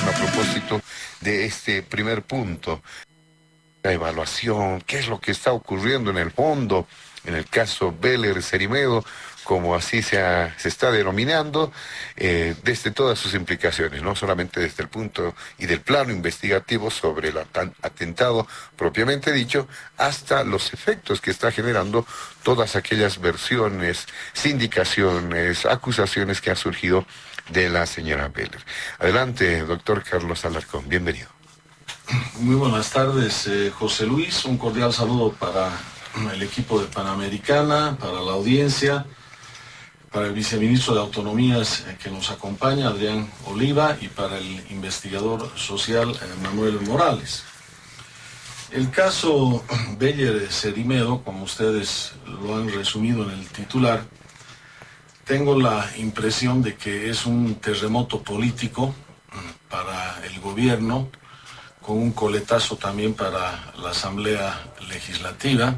a propósito de este primer punto, la evaluación, qué es lo que está ocurriendo en el fondo, en el caso Beler Cerimedo, como así se está denominando, desde todas sus implicaciones, no solamente desde el punto y del plano investigativo sobre el atentado propiamente dicho, hasta los efectos que está generando todas aquellas versiones, sindicaciones, acusaciones que han surgido de la señora Beler. Adelante, doctor Carlos Alarcón, bienvenido. Muy buenas tardes, José Luis. Un cordial saludo para el equipo de Panamericana, para la audiencia, para el viceministro de Autonomías que nos acompaña, Adrián Oliva, y para el investigador social Manuel Morales. El caso Beller Cerimedo, como ustedes lo han resumido en el titular, tengo la impresión de que es un terremoto político para el gobierno, con un coletazo también para la Asamblea Legislativa.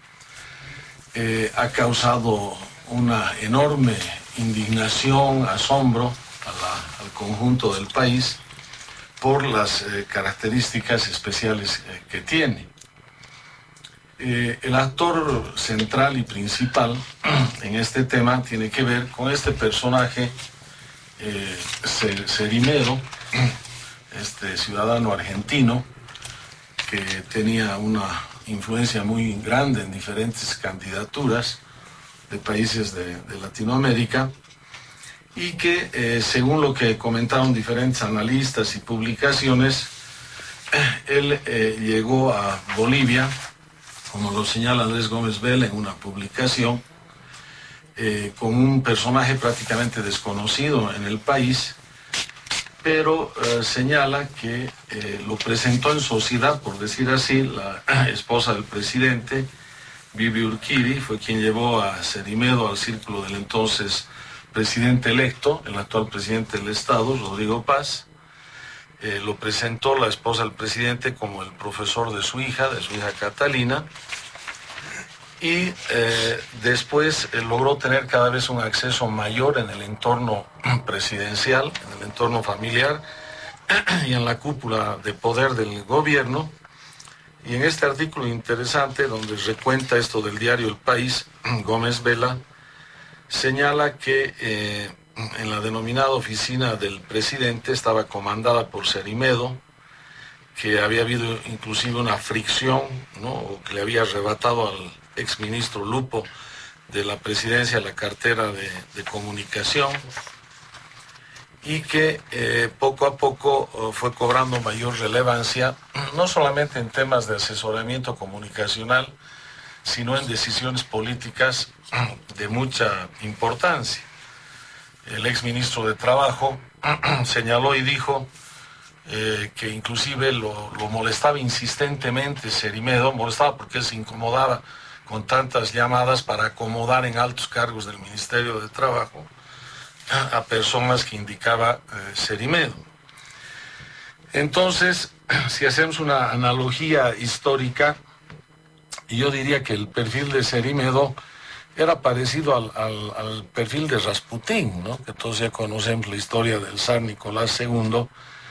Ha causado una enorme indignación, asombro al conjunto del país por las características especiales que tiene. El actor central y principal en este tema tiene que ver con este personaje Cerimedo, este ciudadano argentino que tenía una influencia muy grande en diferentes candidaturas de países de Latinoamérica y que, según lo que comentaron diferentes analistas y publicaciones, él llegó a Bolivia, como lo señala Andrés Gómez Vela en una publicación, con un personaje prácticamente desconocido en el país, pero señala que lo presentó en sociedad, por decir así, la esposa del presidente, Bibi Urquidy, fue quien llevó a Cerimedo al círculo del entonces presidente electo, el actual presidente del Estado, Rodrigo Paz. Lo presentó la esposa del presidente como el profesor de su hija Catalina, y después logró tener cada vez un acceso mayor en el entorno presidencial, en el entorno familiar y en la cúpula de poder del gobierno. Y en este artículo interesante, donde recuenta esto del diario El País, Gómez Vela señala que en la denominada oficina del presidente estaba comandada por Cerimedo, que había habido inclusive una fricción, ¿no?, o que le había arrebatado al exministro Lupo de la presidencia la cartera de comunicación, y que poco a poco fue cobrando mayor relevancia, no solamente en temas de asesoramiento comunicacional, sino en decisiones políticas de mucha importancia. El exministro de Trabajo señaló y dijo que inclusive lo molestaba insistentemente Cerimedo, molestaba porque él se incomodaba con tantas llamadas para acomodar en altos cargos del Ministerio de Trabajo a personas que indicaba Cerimedo. Entonces, si hacemos una analogía histórica, yo diría que el perfil de Cerimedo era parecido al perfil de Rasputín, ¿no?, que todos ya conocemos la historia del zar Nicolás II,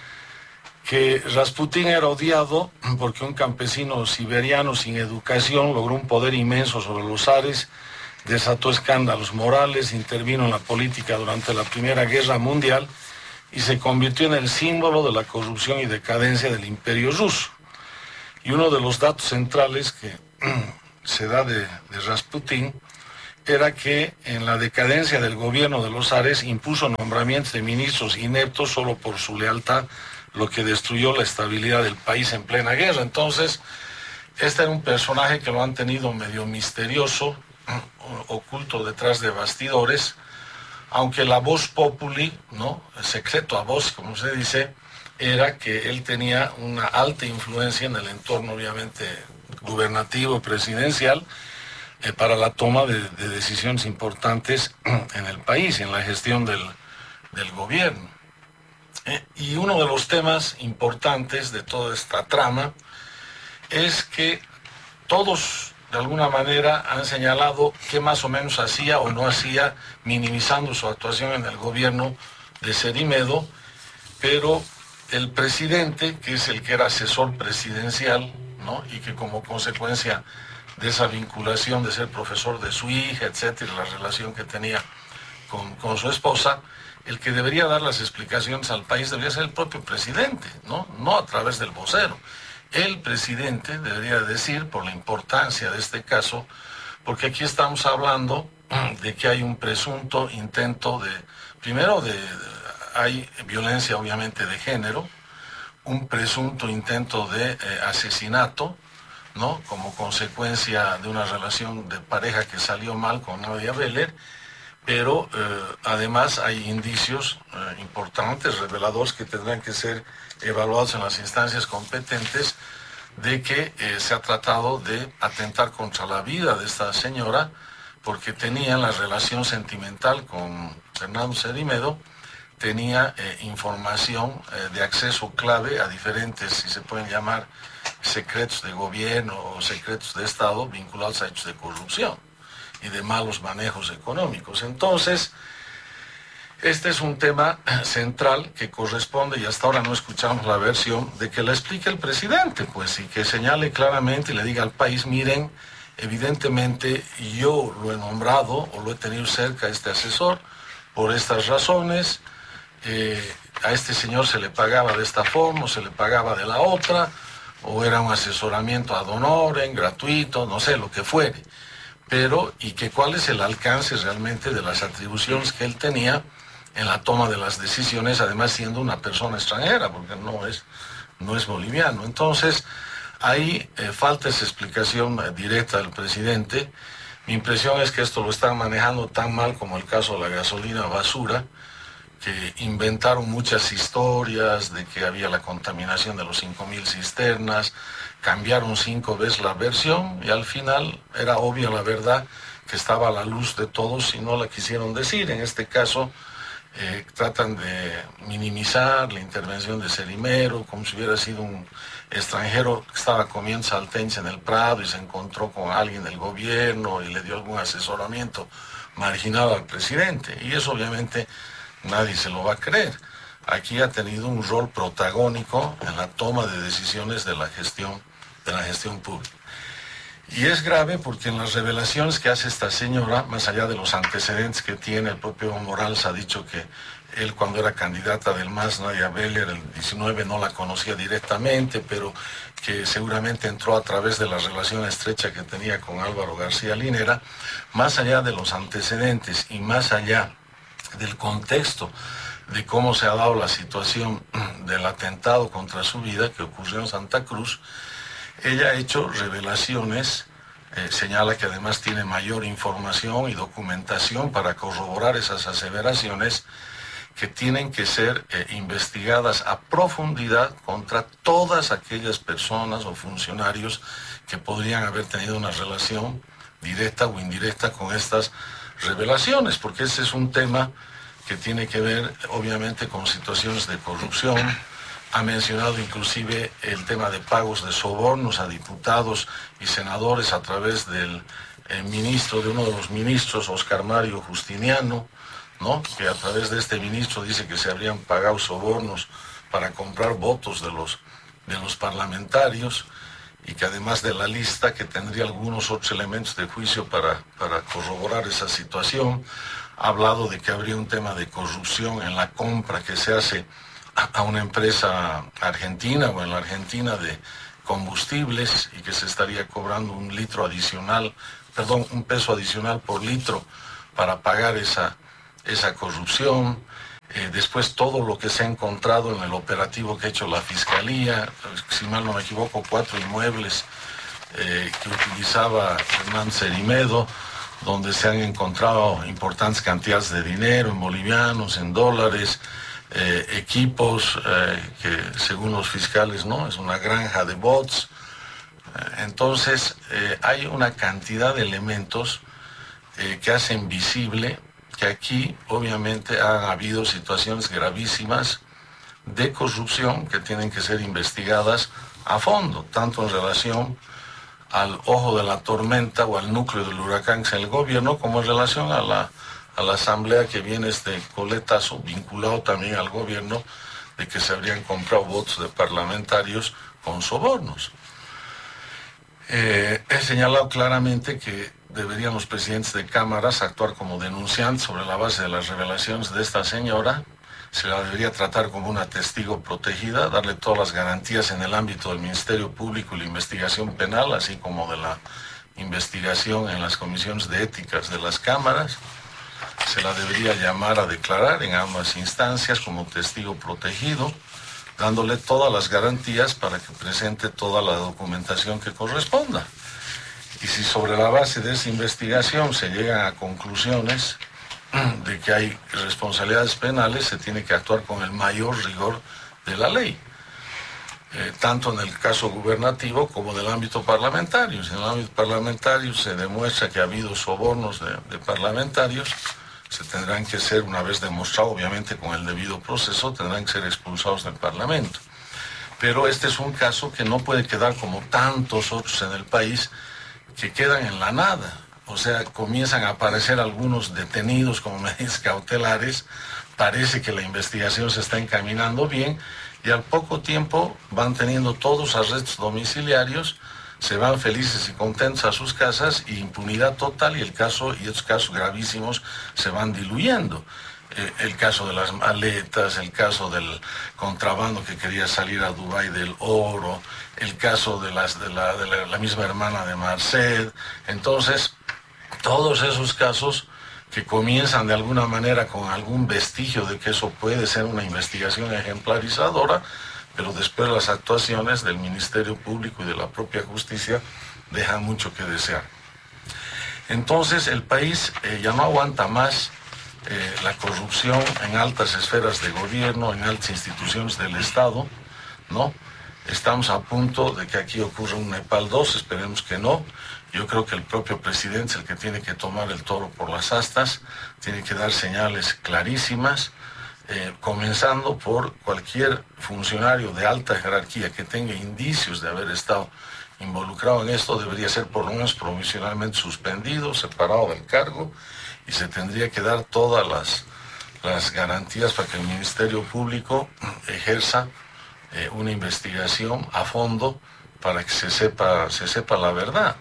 que Rasputín era odiado porque un campesino siberiano sin educación logró un poder inmenso sobre los zares, desató escándalos morales, intervino en la política durante la Primera Guerra Mundial y se convirtió en el símbolo de la corrupción y decadencia del Imperio Ruso. Y uno de los datos centrales que se da de Rasputín era que en la decadencia del gobierno de los zares impuso nombramientos de ministros ineptos solo por su lealtad, lo que destruyó la estabilidad del país en plena guerra. Entonces, este era un personaje que lo han tenido medio misterioso, oculto detrás de bastidores, aunque la voz populi, ¿no?, el secreto a voz, como se dice, era que él tenía una alta influencia en el entorno, obviamente, gubernativo, presidencial, para la toma de decisiones importantes en el país, en la gestión del gobierno. Y uno de los temas importantes de toda esta trama es que todos, de alguna manera, han señalado qué más o menos hacía o no hacía, minimizando su actuación en el gobierno de Cerimedo, pero el presidente, que es el que era asesor presidencial, ¿no? Y que como consecuencia de esa vinculación de ser profesor de su hija, etcétera, la relación que tenía con su esposa, el que debería dar las explicaciones al país debería ser el propio presidente, ¿no? No a través del vocero. El presidente debería decir, por la importancia de este caso, porque aquí estamos hablando de que hay un presunto intento hay violencia obviamente de género, un presunto intento de asesinato, ¿no? Como consecuencia de una relación de pareja que salió mal con Nadia Beler, pero además hay indicios importantes, reveladores, que tendrán que ser evaluados en las instancias competentes de que se ha tratado de atentar contra la vida de esta señora porque tenía la relación sentimental con Fernando Cerimedo, tenía información de acceso clave a diferentes, si se pueden llamar, secretos de gobierno o secretos de Estado vinculados a hechos de corrupción y de malos manejos económicos. Entonces, este es un tema central que corresponde, y hasta ahora no escuchamos la versión, de que la explique el presidente, pues, y que señale claramente y le diga al país, miren, evidentemente yo lo he nombrado o lo he tenido cerca a este asesor por estas razones, a este señor se le pagaba de esta forma o se le pagaba de la otra, o era un asesoramiento ad honorem, gratuito, no sé, lo que fuere, pero y que cuál es el alcance realmente de las atribuciones que él tenía en la toma de las decisiones, además siendo una persona extranjera, porque no es boliviano. Entonces, ahí falta esa explicación directa del presidente. Mi impresión es que esto lo están manejando tan mal como el caso de la gasolina basura, que inventaron muchas historias de que había la contaminación de los 5.000 cisternas, cambiaron 5 veces la versión y al final era obvia la verdad que estaba a la luz de todos y no la quisieron decir. En este caso tratan de minimizar la intervención de Cerimero como si hubiera sido un extranjero que estaba comiendo salteña en el Prado y se encontró con alguien del gobierno y le dio algún asesoramiento marginal al presidente. Y eso obviamente nadie se lo va a creer. Aquí ha tenido un rol protagónico en la toma de decisiones de la gestión pública. Y es grave porque en las revelaciones que hace esta señora, más allá de los antecedentes que tiene, el propio Morales ha dicho que él cuando era candidata del MAS, Nadia Beler, el 19, no la conocía directamente, pero que seguramente entró a través de la relación estrecha que tenía con Álvaro García Linera. Más allá de los antecedentes y más allá del contexto de cómo se ha dado la situación del atentado contra su vida que ocurrió en Santa Cruz, ella ha hecho revelaciones, señala que además tiene mayor información y documentación para corroborar esas aseveraciones que tienen que ser investigadas a profundidad contra todas aquellas personas o funcionarios que podrían haber tenido una relación directa o indirecta con estas revelaciones, porque ese es un tema que tiene que ver obviamente con situaciones de corrupción. Ha mencionado inclusive el tema de pagos de sobornos a diputados y senadores a través del ministro, de uno de los ministros, Oscar Mario Justiniano, ¿no? Que a través de este ministro dice que se habrían pagado sobornos para comprar votos de los parlamentarios y que además de la lista que tendría algunos otros elementos de juicio para corroborar esa situación. Ha hablado de que habría un tema de corrupción en la compra que se hace a una empresa argentina o en la Argentina de combustibles y que se estaría cobrando un peso adicional por litro para pagar esa corrupción. Después todo lo que se ha encontrado en el operativo que ha hecho la Fiscalía, si mal no me equivoco, 4 inmuebles que utilizaba Hernán Cerimedo, donde se han encontrado importantes cantidades de dinero en bolivianos, en dólares, equipos que según los fiscales no es una granja de bots. Entonces hay una cantidad de elementos que hacen visible que aquí obviamente han habido situaciones gravísimas de corrupción que tienen que ser investigadas a fondo, tanto en relación al ojo de la tormenta o al núcleo del huracán que es el gobierno, como en relación a la asamblea que viene este coletazo vinculado también al gobierno de que se habrían comprado votos de parlamentarios con sobornos. He señalado claramente que deberían los presidentes de cámaras actuar como denunciantes sobre la base de las revelaciones de esta señora. Se la debería tratar como una testigo protegida, darle todas las garantías en el ámbito del Ministerio Público y la investigación penal, así como de la investigación en las comisiones de éticas de las cámaras. Se la debería llamar a declarar en ambas instancias como testigo protegido, dándole todas las garantías para que presente toda la documentación que corresponda. Y si sobre la base de esa investigación se llegan a conclusiones de que hay responsabilidades penales, se tiene que actuar con el mayor rigor de la ley, tanto en el caso gubernativo como del ámbito parlamentario. Si en el ámbito parlamentario se demuestra que ha habido sobornos de parlamentarios, se tendrán que ser, una vez demostrado, obviamente con el debido proceso, tendrán que ser expulsados del Parlamento. Pero este es un caso que no puede quedar como tantos otros en el país que quedan en la nada. O sea, comienzan a aparecer algunos detenidos como medidas cautelares, parece que la investigación se está encaminando bien y al poco tiempo van teniendo todos arrestos domiciliarios, se van felices y contentos a sus casas y impunidad total, y estos casos gravísimos se van diluyendo. El caso de las maletas, el caso del contrabando que quería salir a Dubái del oro, el caso de la misma hermana de Marced. Entonces, todos esos casos que comienzan de alguna manera con algún vestigio de que eso puede ser una investigación ejemplarizadora, pero después las actuaciones del Ministerio Público y de la propia justicia dejan mucho que desear. Entonces el país ya no aguanta más la corrupción en altas esferas de gobierno, en altas instituciones del Estado, ¿no? Estamos a punto de que aquí ocurra un Nepal 2, esperemos que no. Yo creo que el propio presidente es el que tiene que tomar el toro por las astas, tiene que dar señales clarísimas, comenzando por cualquier funcionario de alta jerarquía que tenga indicios de haber estado involucrado en esto, debería ser por lo menos provisionalmente suspendido, separado del cargo, y se tendría que dar todas las garantías para que el Ministerio Público ejerza una investigación a fondo para que se sepa la verdad.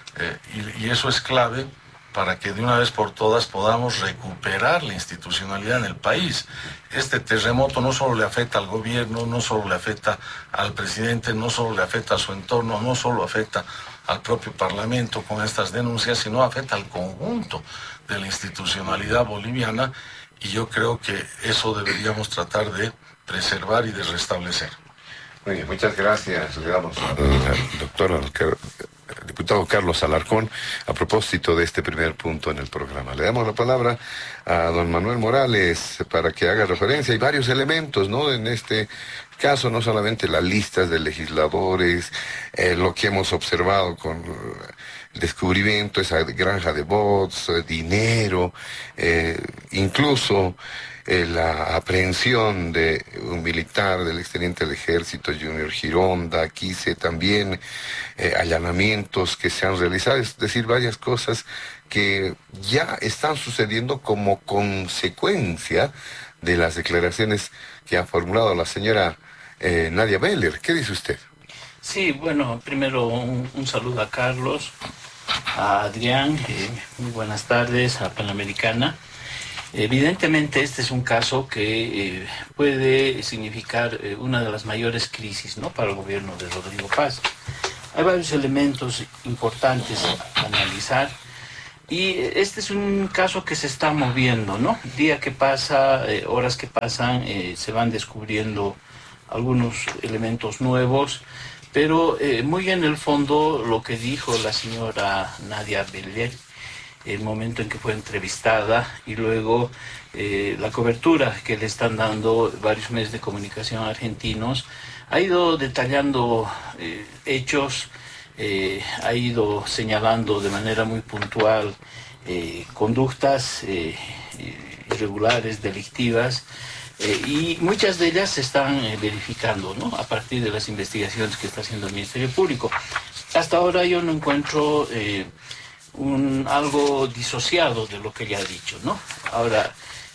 Y eso es clave para que de una vez por todas podamos recuperar la institucionalidad en el país. Este terremoto no solo le afecta al gobierno, no solo le afecta al presidente, no solo le afecta a su entorno, no solo afecta al propio Parlamento con estas denuncias, sino afecta al conjunto de la institucionalidad boliviana, y yo creo que eso deberíamos tratar de preservar y de restablecer. Muy bien, muchas gracias. Le damos al doctor, al diputado Carlos Alarcón, a propósito de este primer punto en el programa. Le damos la palabra a don Manuel Morales para que haga referencia. Hay varios elementos, ¿no? En este caso, no solamente las listas de legisladores, lo que hemos observado con el descubrimiento, esa granja de bots, dinero, incluso la aprehensión de un militar del exteniente del ejército, Junior Gironda, quise también allanamientos que se han realizado, es decir, varias cosas que ya están sucediendo como consecuencia de las declaraciones que ha formulado la señora Nadia Beller. ¿Qué dice usted? Sí, bueno, primero un saludo a Carlos, a Adrián, muy buenas tardes, a Panamericana. Evidentemente este es un caso que puede significar una de las mayores crisis, ¿no?, para el gobierno de Rodrigo Paz. Hay varios elementos importantes a analizar y este es un caso que se está moviendo, ¿no? Día que pasa, horas que pasan, se van descubriendo algunos elementos nuevos, pero muy en el fondo lo que dijo la señora Nadia Beller, el momento en que fue entrevistada, y luego la cobertura que le están dando varios medios de comunicación argentinos, ha ido detallando hechos, ha ido señalando de manera muy puntual conductas irregulares, delictivas, y muchas de ellas se están verificando, ¿no?, a partir de las investigaciones que está haciendo el Ministerio Público. Hasta ahora yo no encuentro algo disociado de lo que ella ha dicho, ¿no? Ahora,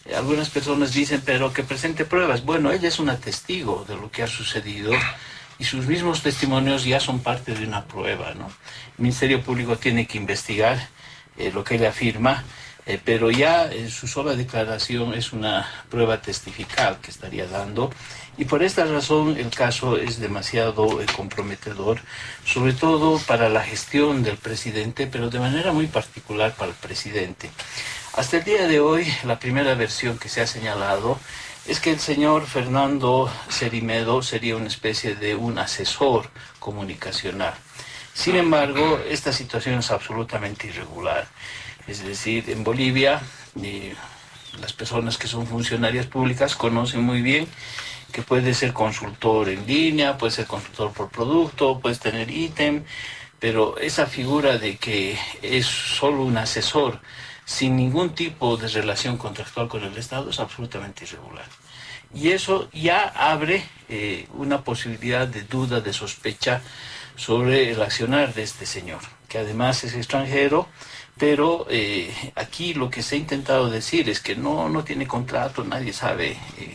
Algunas personas dicen, pero que presente pruebas. Bueno, ella es una testigo de lo que ha sucedido y sus mismos testimonios ya son parte de una prueba, ¿no? El Ministerio Público tiene que investigar lo que ella afirma, pero ya su sola declaración es una prueba testifical que estaría dando, y por esta razón el caso es demasiado comprometedor, sobre todo para la gestión del presidente, pero de manera muy particular para el presidente. Hasta el día de hoy, la primera versión que se ha señalado es que el señor Fernando Cerimedo sería una especie de un asesor comunicacional. Sin embargo, esta situación es absolutamente irregular. Es decir, en Bolivia, las personas que son funcionarias públicas conocen muy bien que puede ser consultor en línea, puede ser consultor por producto, puedes tener ítem, pero esa figura de que es solo un asesor sin ningún tipo de relación contractual con el Estado es absolutamente irregular. Y eso ya abre una posibilidad de duda, de sospecha sobre el accionar de este señor, que además es extranjero, pero aquí lo que se ha intentado decir es que no tiene contrato, nadie sabe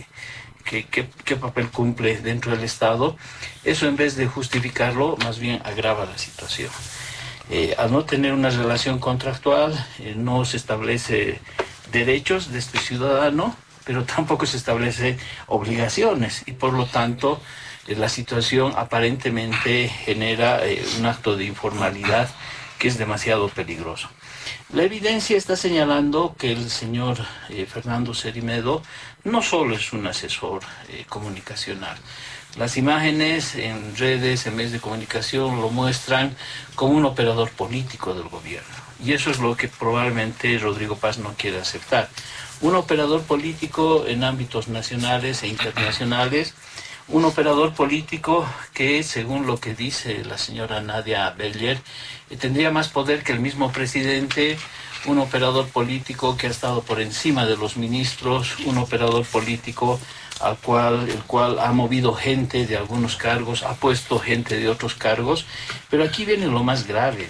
qué papel cumple dentro del Estado. Eso, en vez de justificarlo, más bien agrava la situación. Al no tener una relación contractual, no se establece derechos de este ciudadano, pero tampoco se establece obligaciones, y por lo tanto la situación aparentemente genera un acto de informalidad que es demasiado peligroso. La evidencia está señalando que el señor Fernando Cerimedo no solo es un asesor comunicacional. Las imágenes en redes, en medios de comunicación, lo muestran como un operador político del gobierno. Y eso es lo que probablemente Rodrigo Paz no quiere aceptar. Un operador político en ámbitos nacionales e internacionales, un operador político que, según lo que dice la señora Nadia Beller, tendría más poder que el mismo presidente, un operador político que ha estado por encima de los ministros, un operador político el cual ha movido gente de algunos cargos, ha puesto gente de otros cargos, pero aquí viene lo más grave.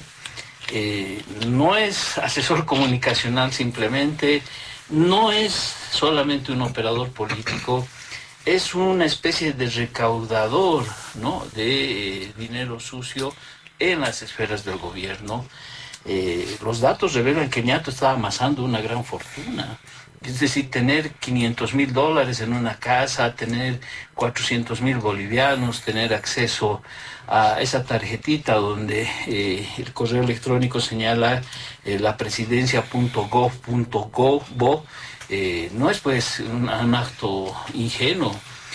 No es asesor comunicacional simplemente, no es solamente un operador político, es una especie de recaudador, ¿no?, de dinero sucio en las esferas del gobierno. Los datos revelan que Ñato estaba amasando una gran fortuna. Es decir, tener $500,000 en una casa, tener 400,000 bolivianos, tener acceso a esa tarjetita donde el correo electrónico señala lapresidencia.gov.bo, no es pues un acto ingenuo.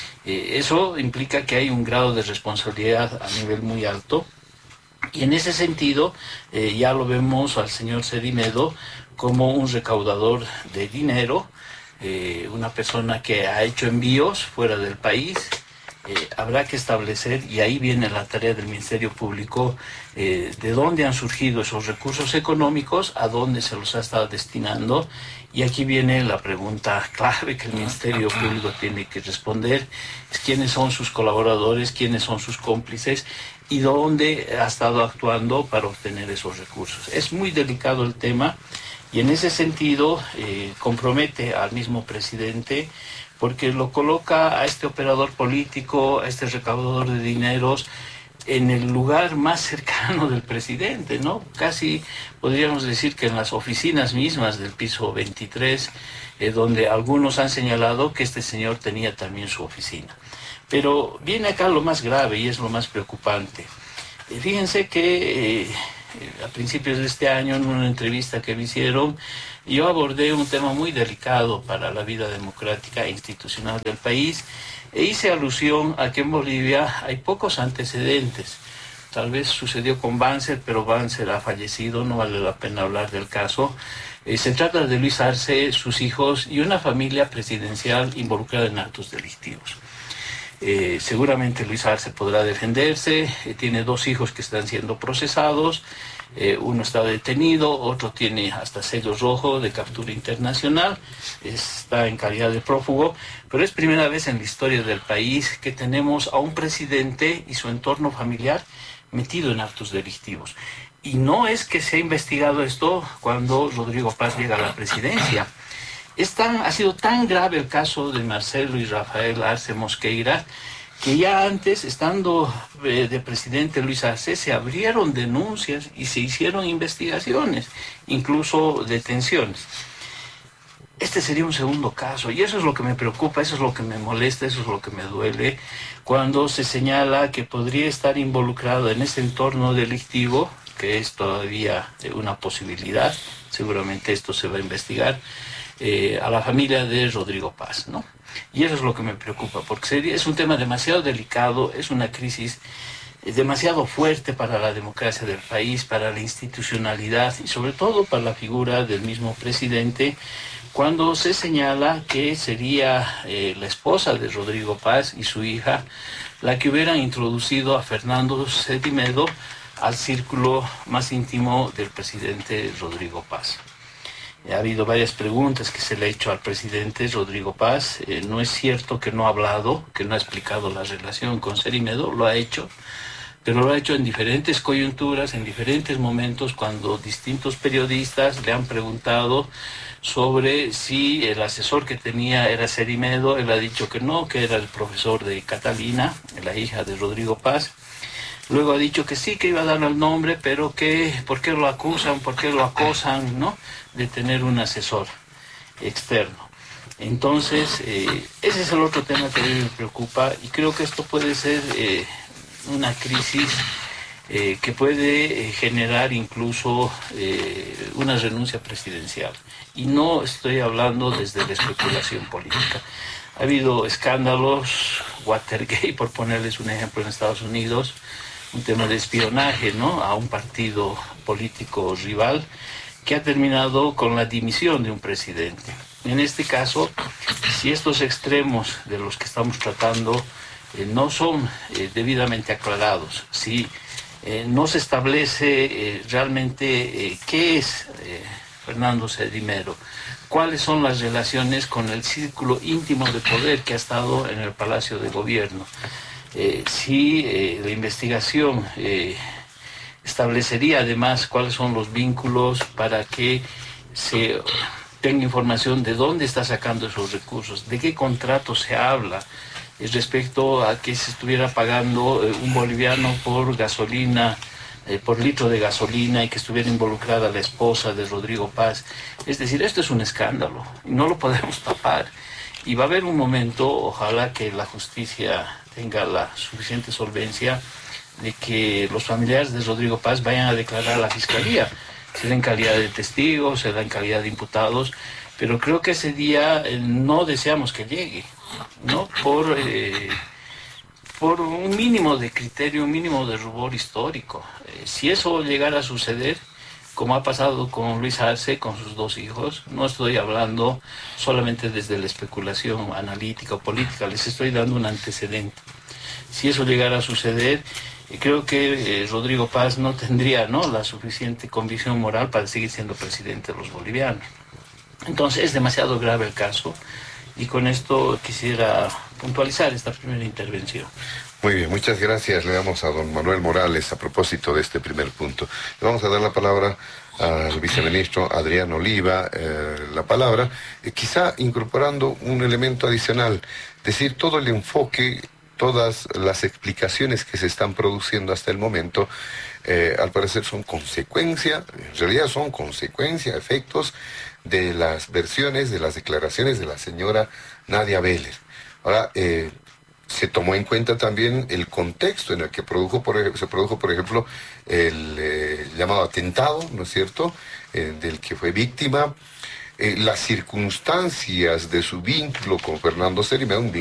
Eso implica que hay un grado de responsabilidad a nivel muy alto. Y en ese sentido, ya lo vemos al señor Cerimedo como un recaudador de dinero, una persona que ha hecho envíos fuera del país. Habrá que establecer, y ahí viene la tarea del Ministerio Público, de dónde han surgido esos recursos económicos, a dónde se los ha estado destinando. Y aquí viene la pregunta clave que el Ministerio Público tiene que responder: es quiénes son sus colaboradores, quiénes son sus cómplices y dónde ha estado actuando para obtener esos recursos. Es muy delicado el tema, y en ese sentido compromete al mismo presidente, porque lo coloca a este operador político, a este recaudador de dineros, en el lugar más cercano del presidente, ¿no? Casi podríamos decir que en las oficinas mismas del piso 23, donde algunos han señalado que este señor tenía también su oficina. Pero viene acá lo más grave y es lo más preocupante. Fíjense que a principios de este año, en una entrevista que me hicieron, yo abordé un tema muy delicado para la vida democrática e institucional del país, e hice alusión a que en Bolivia hay pocos antecedentes. Tal vez sucedió con Banzer, pero Banzer ha fallecido, no vale la pena hablar del caso. Se trata de Luis Arce, sus hijos y una familia presidencial involucrada en actos delictivos. Seguramente Luis Arce podrá defenderse, tiene 2 hijos que están siendo procesados, uno está detenido, otro tiene hasta sello rojo de captura internacional, está en calidad de prófugo, pero es primera vez en la historia del país que tenemos a un presidente y su entorno familiar metido en actos delictivos. Y no es que se ha investigado esto cuando Rodrigo Paz llega a la presidencia. Ha sido tan grave el caso de Marcelo y Rafael Arce Mosqueira que ya antes, estando de presidente Luis Arce, se abrieron denuncias y se hicieron investigaciones, incluso detenciones. Este sería un segundo caso, y eso es lo que me preocupa, eso es lo que me molesta, eso es lo que me duele, cuando se señala que podría estar involucrado en este entorno delictivo, que es todavía una posibilidad, seguramente esto se va a investigar, a la familia de Rodrigo Paz, ¿no? Y eso es lo que me preocupa, porque es un tema demasiado delicado, es una crisis demasiado fuerte para la democracia del país, para la institucionalidad y sobre todo para la figura del mismo presidente, cuando se señala que sería la esposa de Rodrigo Paz y su hija la que hubieran introducido a Fernando Sedimedo al círculo más íntimo del presidente Rodrigo Paz. Ha habido varias preguntas que se le ha hecho al presidente Rodrigo Paz. No es cierto que no ha hablado, que no ha explicado la relación con Sedimedo, lo ha hecho, pero lo ha hecho en diferentes coyunturas, en diferentes momentos, cuando distintos periodistas le han preguntado sobre si el asesor que tenía era Sedimedo. Él ha dicho que no, que era el profesor de Catalina, la hija de Rodrigo Paz. Luego ha dicho que sí, que iba a darle el nombre, pero que ¿por qué lo acusan, por qué lo acosan, ¿no?, de tener un asesor externo? Entonces, ese es el otro tema que a mí me preocupa, y creo que esto puede ser una crisis que puede generar incluso una renuncia presidencial. Y no estoy hablando desde la especulación política. Ha habido escándalos, Watergate, por ponerles un ejemplo, en Estados Unidos, un tema de espionaje, ¿no?, a un partido político rival, que ha terminado con la dimisión de un presidente. En este caso, si estos extremos de los que estamos tratando no son debidamente aclarados, si no se establece realmente qué es Fernando Sedimedo, cuáles son las relaciones con el círculo íntimo de poder que ha estado en el Palacio de Gobierno, si la investigación establecería además cuáles son los vínculos para que se tenga información de dónde está sacando esos recursos, de qué contrato se habla respecto a que se estuviera pagando un boliviano por gasolina, por litro de gasolina, y que estuviera involucrada la esposa de Rodrigo Paz. Es decir, esto es un escándalo y no lo podemos tapar. Y va a haber un momento, ojalá que la justicia tenga la suficiente solvencia, de que los familiares de Rodrigo Paz vayan a declarar a la Fiscalía, será en calidad de testigos, será en calidad de imputados, pero creo que ese día no deseamos que llegue, ¿no? Por un mínimo de criterio, un mínimo de rubor histórico. Si eso llegara a suceder, como ha pasado con Luis Arce, con sus dos hijos, no estoy hablando solamente desde la especulación analítica o política, les estoy dando un antecedente. Si eso llegara a suceder, creo que Rodrigo Paz no tendría, ¿no?, la suficiente convicción moral para seguir siendo presidente de los bolivianos. Entonces es demasiado grave el caso, y con esto quisiera puntualizar esta primera intervención. Muy bien, muchas gracias. Le damos a don Manuel Morales a propósito de este primer punto. Le vamos a dar la palabra al viceministro Adrián Oliva, la palabra, quizá incorporando un elemento adicional, es decir, todo el enfoque, todas las explicaciones que se están produciendo hasta el momento, al parecer son consecuencia, en realidad son consecuencia, efectos de las versiones, de las declaraciones de la señora Nadia Vélez. Ahora, se tomó en cuenta también el contexto en el que se produjo, por ejemplo, el llamado atentado, ¿no es cierto?, del que fue víctima, las circunstancias de su vínculo con Fernando Sedimedo,